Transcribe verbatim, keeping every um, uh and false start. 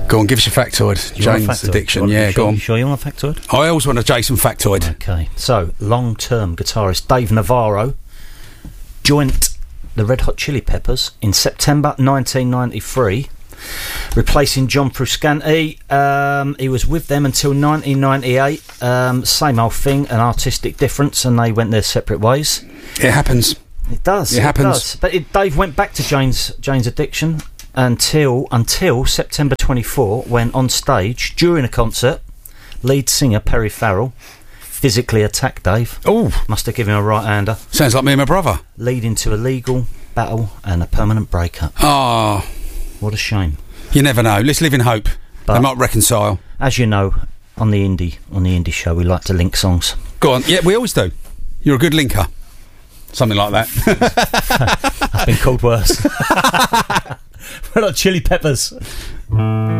Go on, give us your factoid. You want a Jane's factoid? addiction. You want- Yeah, you sure, go on. You sure you want a factoid? I always want a Jason factoid. Okay, so long-term guitarist Dave Navarro joined the Red Hot Chili Peppers in September nineteen ninety-three, replacing John Frusciante. Um, he was with them until nineteen ninety-eight. Um, same old thing, an artistic difference, and they went their separate ways. It happens. It does. It happens. Does. But it, Dave went back to Jane's Jane's Addiction until until September twenty-fourth, when on stage during a concert, lead singer Perry Farrell physically attacked Dave. Oh, Must have given him a right-hander, sounds like me and my brother. leading to a legal battle and a permanent breakup. Ah, What a shame. you never know. Let's live in hope. But- They might reconcile. As you know, on the indie on the indie show, we like to link songs. Go on. Yeah, we always do. You're a good linker. Something like that. I've been called worse. Red Hot Chili Peppers.